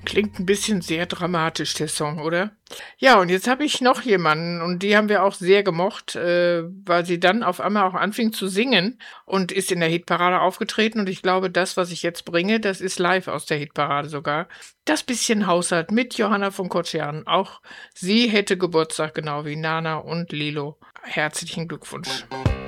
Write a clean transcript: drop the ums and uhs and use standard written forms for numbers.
Klingt ein bisschen sehr dramatisch, der Song, oder? Ja, und jetzt habe ich noch jemanden und die haben wir auch sehr gemocht, weil sie dann auf einmal auch anfing zu singen und ist in der Hitparade aufgetreten. Und ich glaube, das, was ich jetzt bringe, das ist live aus der Hitparade sogar. Das bisschen Haushalt mit Johanna von Kotschian. Auch sie hätte Geburtstag, genau wie Nana und Lilo. Herzlichen Glückwunsch.